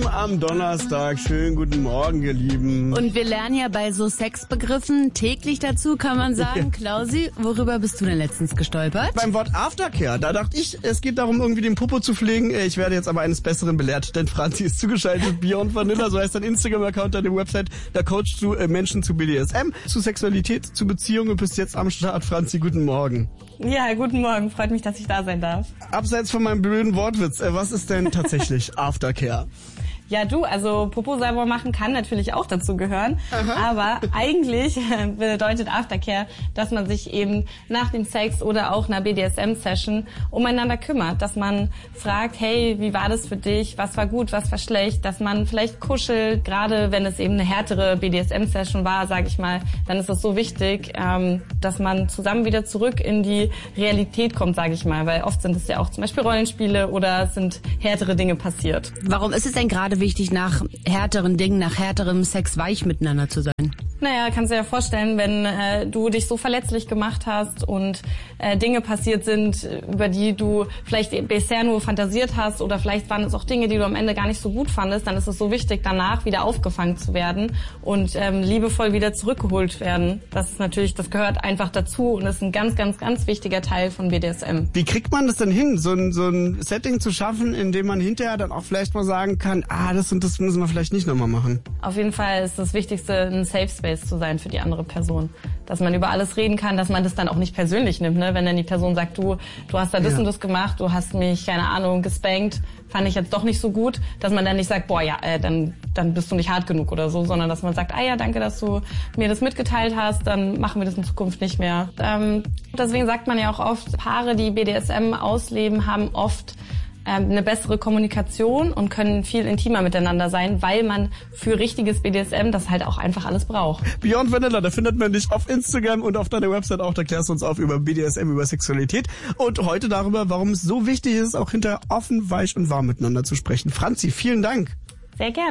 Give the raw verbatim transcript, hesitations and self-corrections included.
am Donnerstag. Schönen guten Morgen, ihr Lieben. Und wir lernen ja bei so Sexbegriffen täglich dazu, kann man sagen. Klausi, worüber bist du denn letztens gestolpert? Beim Wort Aftercare, da dachte ich, es geht darum, irgendwie den Popo zu pflegen. Ich werde jetzt aber eines Besseren belehrt, denn Franzi ist zugeschaltet. Beyond Vanilla, so heißt dein Instagram-Account, deine Website. Da coachst du Menschen zu B D S M, zu Sexualität, zu Beziehungen. Du bist jetzt am Start. Franzi, guten Morgen. Ja, guten Morgen. Freut mich, dass ich da sein darf. Abseits von meinem blöden Wortwitz, was ist denn tatsächlich Aftercare? Ja, du, also Popo sauber machen kann natürlich auch dazu gehören. Aha. Aber eigentlich bedeutet Aftercare, dass man sich eben nach dem Sex oder auch einer B D S M-Session umeinander kümmert. Dass man fragt, hey, wie war das für dich? Was war gut, was war schlecht? Dass man vielleicht kuschelt, gerade wenn es eben eine härtere B D S M-Session war, sage ich mal, dann ist es so wichtig, ähm, dass man zusammen wieder zurück in die Realität kommt, sage ich mal. Weil oft sind es ja auch zum Beispiel Rollenspiele oder es sind härtere Dinge passiert. Warum ist es denn gerade wichtig, nach härteren Dingen, nach härterem Sex weich miteinander zu sein? Naja, kannst du dir ja vorstellen, wenn äh, du dich so verletzlich gemacht hast und äh, Dinge passiert sind, über die du vielleicht bisher nur fantasiert hast oder vielleicht waren es auch Dinge, die du am Ende gar nicht so gut fandest, dann ist es so wichtig, danach wieder aufgefangen zu werden und ähm, liebevoll wieder zurückgeholt werden. Das ist natürlich, das gehört einfach dazu und ist ein ganz, ganz, ganz wichtiger Teil von B D S M. Wie kriegt man das denn hin, so ein, so ein Setting zu schaffen, in dem man hinterher dann auch vielleicht mal sagen kann, ah, das und das müssen wir vielleicht nicht nochmal machen? Auf jeden Fall ist das Wichtigste, ein Safe Space zu sein für die andere Person. Dass man über alles reden kann, dass man das dann auch nicht persönlich nimmt, ne? Wenn dann die Person sagt, du, du hast da das ja. und das gemacht, du hast mich, keine Ahnung, gespankt, fand ich jetzt doch nicht so gut, dass man dann nicht sagt, boah, ja, äh, dann, dann bist du nicht hart genug oder so, sondern dass man sagt, ah ja, danke, dass du mir das mitgeteilt hast, dann machen wir das in Zukunft nicht mehr. Ähm, deswegen sagt man ja auch oft, Paare, die B D S M ausleben, haben oft eine bessere Kommunikation und können viel intimer miteinander sein, weil man für richtiges B D S M das halt auch einfach alles braucht. Beyond Vanilla, da findet man dich auf Instagram und auf deiner Website auch. Da klärst du uns auf über B D S M, über Sexualität und heute darüber, warum es so wichtig ist, auch hinterher offen, weich und warm miteinander zu sprechen. Franzi, vielen Dank. Sehr gerne.